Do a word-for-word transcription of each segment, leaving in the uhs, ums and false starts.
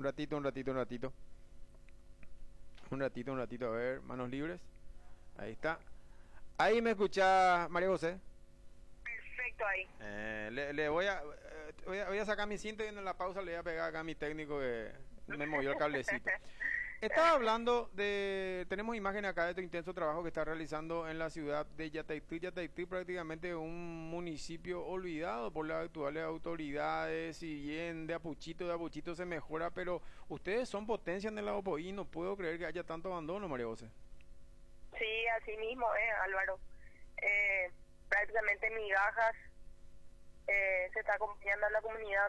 ratito, un ratito, un ratito. Un ratito, un ratito, a ver, manos libres. Ahí está. Ahí me escucha María José. Perfecto ahí. Eh, le, le voy, a, eh, voy a voy a sacar mi cinto y en la pausa le voy a pegar acá a mi técnico que me movió el cablecito. Estaba hablando de, tenemos imagen acá de tu intenso trabajo que estás realizando en la ciudad de Yataití. Yataití prácticamente un municipio olvidado por las actuales autoridades, si bien de a poquito, de a poquito se mejora, pero ustedes son potencia en el Apoí, no puedo creer que haya tanto abandono, María José. Sí, así mismo, eh, Álvaro. Eh, prácticamente migajas eh, se está acompañando a la comunidad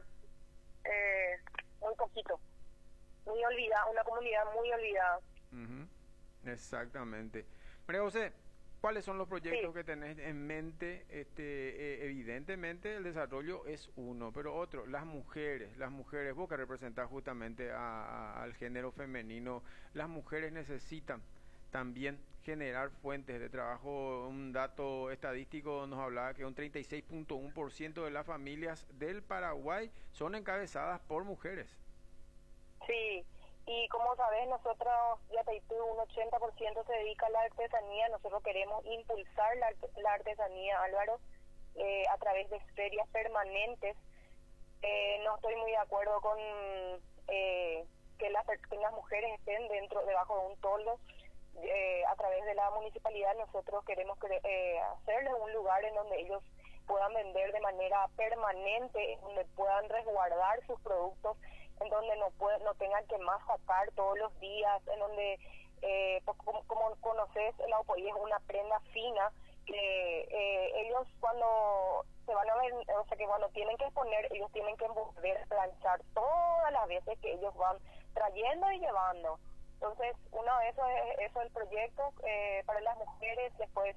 eh, muy poquito. Muy olvidada, una comunidad muy olvidada. Uh-huh. Exactamente. María José, ¿cuáles son los proyectos Sí, que tenés en mente? Este, eh, evidentemente el desarrollo es uno, pero otro, las mujeres, las mujeres, vos que representás justamente a- a- al género femenino, las mujeres necesitan también generar fuentes de trabajo. Un dato estadístico nos hablaba que un treinta y seis punto uno por ciento de las familias del Paraguay son encabezadas por mujeres. sí. Y como sabes, nosotros, ya te digo, un ochenta por ciento se dedica a la artesanía. Nosotros queremos impulsar la, arte- la artesanía, Álvaro, eh, a través de ferias permanentes. Eh, no estoy muy de acuerdo con eh, que, las, que las mujeres estén dentro, debajo de un toldo. Eh, a través de la municipalidad nosotros queremos cre- eh, hacerles un lugar en donde ellos puedan vender de manera permanente, en donde puedan resguardar sus productos, en donde no pueden, no tengan que más sacar todos los días, en donde, eh, pues, como, como conoces, el Aupoí es una prenda fina que eh, ellos cuando se van a ver, o sea que cuando tienen que exponer, ellos tienen que envolver, planchar todas las veces que ellos van trayendo y llevando. Entonces, uno de esos es eso el proyecto eh, para las mujeres, después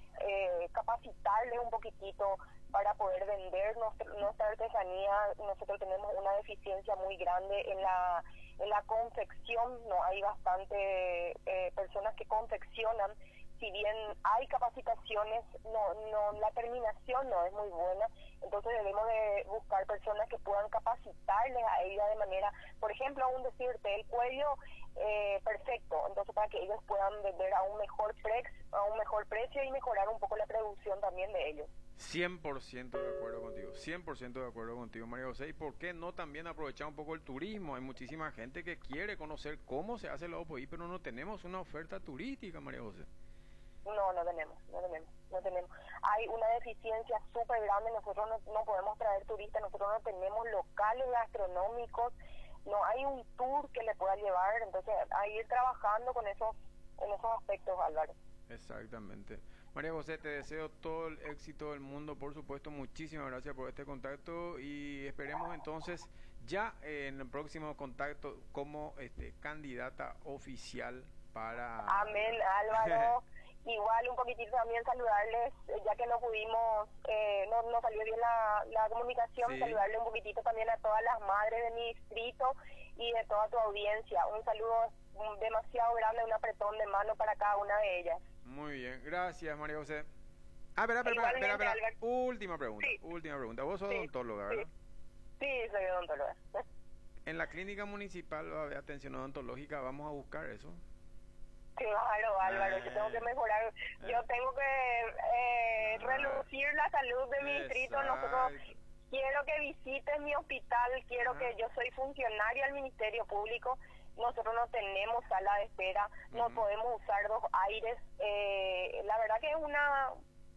eh, capacitarles un poquitito para poder vender nuestra, nuestra artesanía. Nosotros tenemos una deficiencia muy grande en la en la confección, no hay bastante eh, personas que confeccionan. Si bien hay capacitaciones, no no la terminación no es muy buena. Entonces debemos de buscar personas que puedan capacitarles a ella de manera, por ejemplo, aún decirte el cuello eh, perfecto, entonces para que ellos puedan vender a un mejor prex, a un mejor precio y mejorar un poco la producción también de ellos. cien por ciento de acuerdo contigo, cien por ciento de acuerdo contigo, María José. ¿Y por qué no también aprovechar un poco el turismo? Hay muchísima gente que quiere conocer cómo se hace el Opoí, pero no tenemos una oferta turística, María José. No, no tenemos, no tenemos, no tenemos. Hay una deficiencia súper grande, nosotros no, no podemos traer turistas, nosotros no tenemos locales gastronómicos, no hay un tour que le pueda llevar, entonces a ir trabajando con esos, en esos aspectos, Álvaro. Exactamente. María José, te deseo todo el éxito del mundo, por supuesto. Muchísimas gracias por este contacto y esperemos entonces ya en el próximo contacto como este candidata oficial para... Amén, Álvaro. Igual un poquitito también saludarles, eh, ya que no pudimos, eh, no, no salió bien la, la comunicación, Sí, saludarle un poquitito también a todas las madres de mi distrito y de toda tu audiencia. Un saludo mm, demasiado grande, un apretón de mano para cada una de ellas. muy bien. Gracias, María José. Ah, espera, espera, espera, espera, Igualmente, espera. Álvaro. Última pregunta, Sí, última pregunta. Vos sos sí, odontóloga, sí, ¿verdad? sí, soy odontóloga. En la clínica municipal de atención odontológica vamos a buscar eso. Claro, Álvaro, yo tengo que Eh, mejorar, yo eh, tengo que eh, ah, relucir la salud de mi distrito. Nosotros exacto. quiero que visites mi hospital, quiero Ajá. que yo soy funcionaria del Ministerio Público, nosotros no tenemos sala de espera, no Ujú. podemos usar dos aires. Eh, la verdad que es una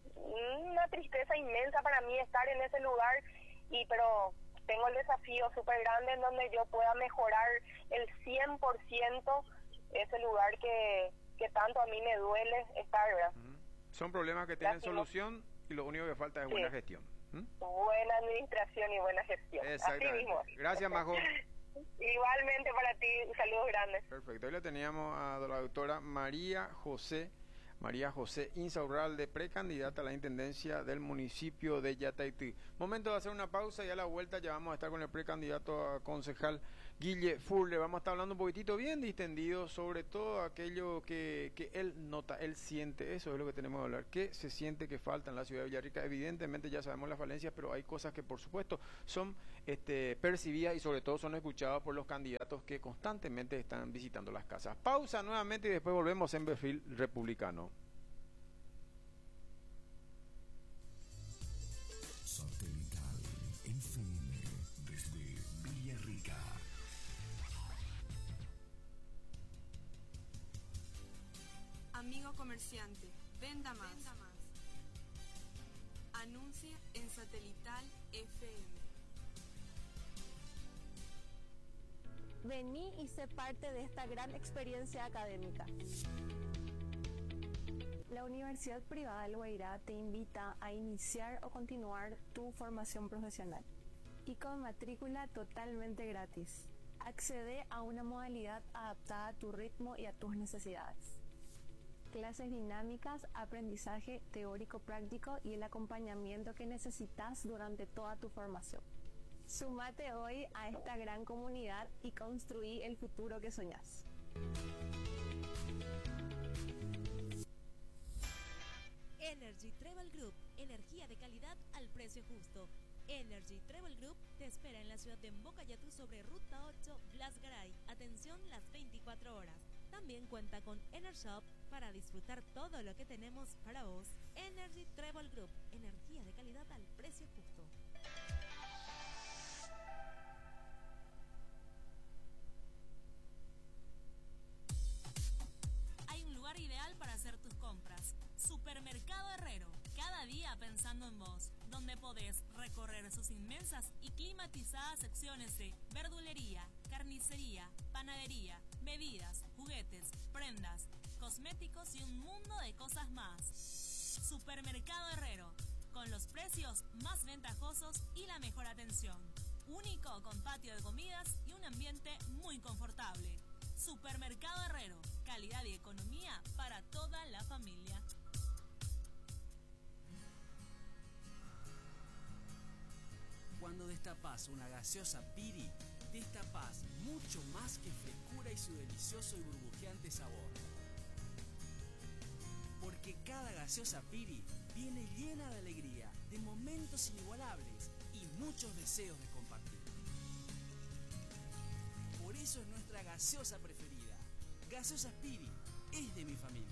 una tristeza inmensa para mí estar en ese lugar, y pero tengo el desafío súper grande en donde yo pueda mejorar el cien por ciento ese lugar que, que tanto a mí me duele estar, ¿verdad? Ujú. Son problemas que tienen Lástima. solución y lo único que falta es buena Sí, gestión. ¿Mm? buena administración y buena gestión, así Exactamente. mismo. Gracias, Majo. Igualmente para ti, saludos grandes. Perfecto. Hoy le teníamos a la doctora María José, María José Insaurralde, precandidata a la intendencia del municipio de Yataití. Momento de hacer una pausa y a la vuelta ya vamos a estar con el precandidato a concejal Guille Furler. Vamos a estar hablando un poquitito bien distendido sobre todo aquello que, que él nota, él siente. Eso es lo que tenemos que hablar. ¿Qué se siente que falta en la ciudad de Villarrica? Evidentemente ya sabemos las falencias, pero hay cosas que por supuesto son este, percibidas y sobre todo son escuchadas por los candidatos que constantemente están visitando las casas. Pausa nuevamente y después volvemos en perfil republicano. Satelital F M desde Villarrica. Amigo comerciante, venda más. Venda más. Anuncia en Satelital F M. Vení y sé parte de esta gran experiencia académica. La Universidad Privada del Guairá te invita a iniciar o continuar tu formación profesional y con matrícula totalmente gratis. Accede a una modalidad adaptada a tu ritmo y a tus necesidades. Clases dinámicas, aprendizaje teórico-práctico y el acompañamiento que necesitas durante toda tu formación. Sumate hoy a esta gran comunidad y construí el futuro que soñás. Energy Travel Group, energía de calidad al precio justo. Energy Travel Group te espera en la ciudad de Mbocayatú sobre Ruta ocho, Blas Garay. Atención las veinticuatro horas. También cuenta con EnerShop para disfrutar todo lo que tenemos para vos. Energy Travel Group, energía de calidad al precio justo. Hay un lugar ideal para hacer tus compras. Supermercado Herrero, cada día pensando en vos, donde podés recorrer sus inmensas y climatizadas secciones de verdulería, carnicería, panadería, bebidas, juguetes, prendas, cosméticos y un mundo de cosas más. Supermercado Herrero, con los precios más ventajosos y la mejor atención. Único con patio de comidas y un ambiente muy confortable. Supermercado Herrero, calidad y economía para toda la familia. Cuando destapas una gaseosa Piri, destapas mucho más que frescura y su delicioso y burbujeante sabor. Porque cada gaseosa Piri viene llena de alegría, de momentos inigualables y muchos deseos de compartir. Por eso es nuestra gaseosa preferida. Gaseosa Piri es de mi familia.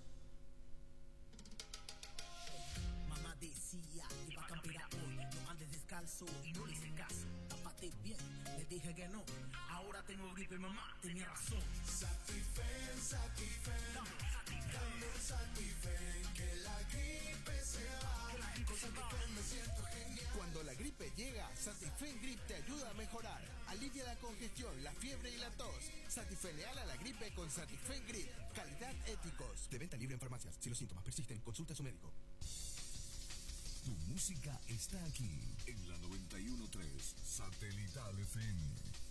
Mamá decía que va a campear hoy, no andes descalzo y no le hice caso. Tápate bien, le dije que no. Ahora tengo gripe, mamá, tenía razón. Satifen, Satifen, dame un Satifen, que la gripe se va. Con Satifen me siento genial. Cuando la gripe llega, Satifen Grip te ayuda a mejorar. Alivia la congestión, la fiebre y la tos. Satifeneala la gripe con Satifen Grip. Calidad Éticos. De venta libre en farmacias. Si los síntomas persisten, consulta a su médico. Tu música está aquí en la noventa y uno punto tres Satelital F M.